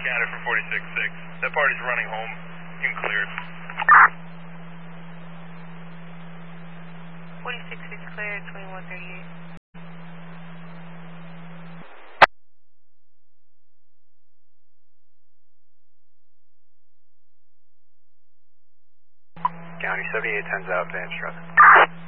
Counter for 46-6. That party's running home. You can clear it. 46-6 cleared, 2138. County 7810's out, advanced truck.